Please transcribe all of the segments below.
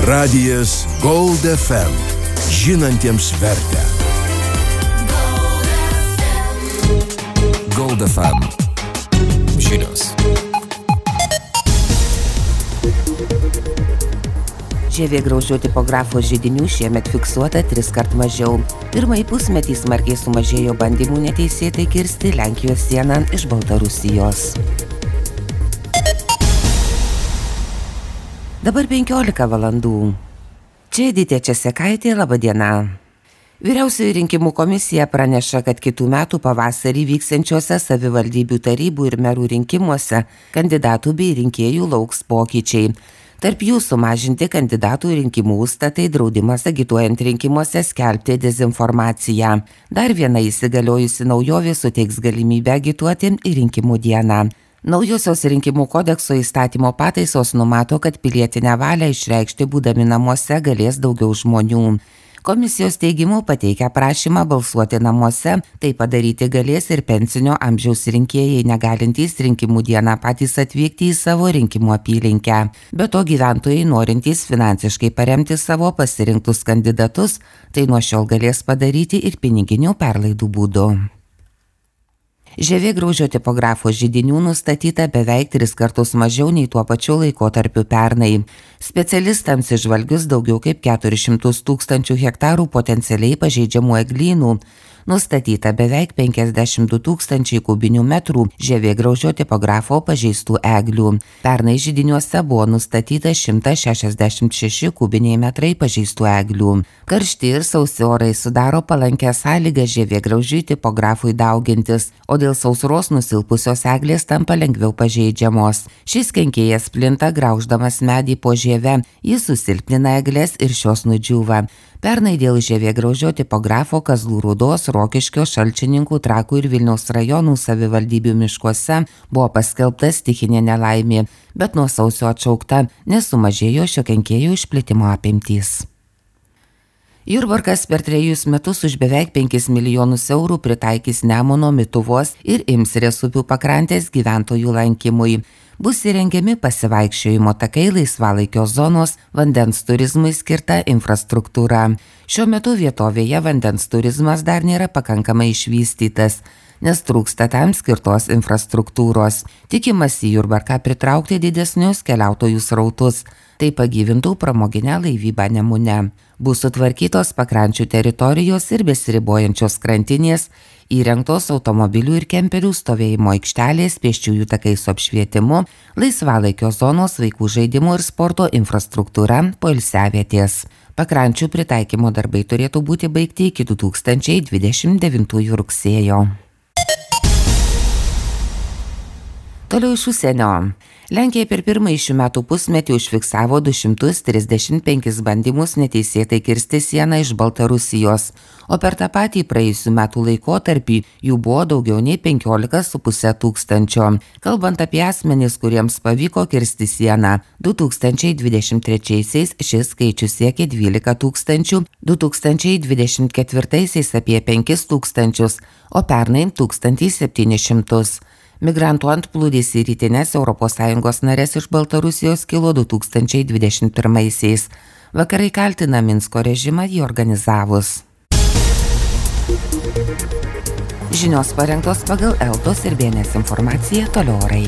Radijas Gold FM. Žinantiems vertę. Gold FM. Žinios. Žievėgraužio tipografo židinių šiemet fiksuota 3 kart mažiau. Pirmąjį pusmetį smarkiai sumažėjo bandymų neteisėtai kirsti Lenkijos sieną iš Baltarusijos. Dabar 15 valandų. Čia Editė Česekaitė, laba diena. Vyriausioji rinkimų komisija praneša, kad kitų metų pavasarį vyksiančiuose savivaldybių tarybų ir merų rinkimuose kandidatų bei rinkėjų lauks pokyčiai. Tarp jų sumažinti kandidatų rinkimų užstatai, draudimas agituojant rinkimuose skelbti dezinformaciją. Dar viena įsigaliojusi naujovė suteiks galimybę agituoti į rinkimų dieną. Naujosios rinkimų kodekso įstatymo pataisos numato, kad pilietinę valią išreikšti būdami namuose galės daugiau žmonių. Komisijos teigimu pateikę prašymą balsuoti namuose, tai padaryti galės ir pensinio amžiaus rinkėjai, negalintys rinkimų dieną patys atvykti į savo rinkimų apylinkę. Be to gyventojai norintys finansiškai paremti savo pasirinktus kandidatus, tai nuo šiol galės padaryti ir piniginių perlaidų būdu. Žievėgraužio tipografo židinių nustatyta beveik 3 kartus mažiau nei tuo pačiu laikotarpiu pernai. Specialistams išžvalgius daugiau kaip 400 000 hektarų potencialiai pažeidžiamų eglynų, nustatyta beveik 52 000 kubinių metrų žievėgraužio tipografo pažeistų eglių. Pernai židiniuose buvo nustatyta 166 kubiniai metrai pažeistų eglių. Karšti ir sausi orai sudaro palankę sąlygą žievėgraužiui tipografui daugintis, o dėl sausros nusilpusios eglės tampa lengviau pažeidžiamos. Šis kenkėjas plinta grauždamas medį po žieve, jis susilpnina egles ir šios nudžiūva. Pernai dėl žievėgraužio tipografo Kazlų Rūdos, Rokiškio, Šalčininkų, Trakų ir Vilniaus rajonų savivaldybių miškuose buvo paskelbta stichinė nelaimė, bet nuo sausio atšaukta, nes sumažėjo šio kenkėjo išplitimo apimtys. Jurbarkas per 3 metus už beveik 5 milijonus eurų pritaikys Nemuno, Mituvos ir Imsrės upių pakrantės gyventojų lankymui. Bus įrengiami pasivaikščiojimo takai, laisvalaikio zonos, vandens turizmui skirta infrastruktūra. Šiuo metu vietovėje vandens turizmas dar nėra pakankamai išvystytas, nes trūksta tam skirtos infrastruktūros. Tikimasi Jurbarką pritraukti didesnius keliautojų srautus, tai pagyvintų pramoginę laivybą Nemune. Bus sutvarkytos pakrančių teritorijos ir besiribojančios krantinės, įrengtos automobilių ir kemperių stovėjimo aikštelės, pėsčiųjų takai su apšvietimu, laisvalaikio zonos, vaikų žaidimų ir sporto infrastruktūra, poilsiavietės. Pakrančių pritaikymo darbai turėtų būti baigti iki 2029 rugsėjo. Toliau iš užsienio. Lenkija per pirmąjį šių metų pusmetį užfiksavo 235 bandymus neteisėtai kirsti sieną iš Baltarusijos, o per tą patį praėjusių metų laikotarpį jų buvo daugiau nei 15,5 tūkstančio. Kalbant apie asmenis, kuriems pavyko kirsti sieną, 2023-aisiais šis skaičius siekė 12 tūkstančių, 2024-aisiais apie 5 tūkstančius, o pernai 1700. Migrantų antplūdis į rytinės ES narės iš Baltarusijos kilo 2021-aisiais. Vakarai kaltina Minsko režimą jį organizavus. Žinios parengtos pagal Eltos ir BNS informaciją, toliau orai.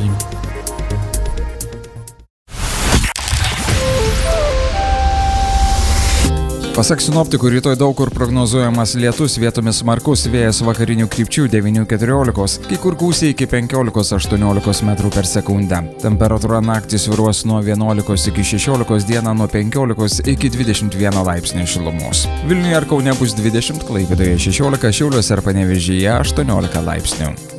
Pasak sinoptikų, rytoj daug kur prognozuojamas lietus, vietomis smarkus vėjas vakarinių krypčių 9–14, kai kur gūsiai iki 15–18 metrų per sekundę. Temperatūra naktį svyruos nuo 11 iki 16, dieną nuo 15 iki 21 laipsnių šilumos. Vilniuje ir Kaune bus 20, Klaipėdoje 16, Šiauliuose ir Panevėžyje 18 laipsnių.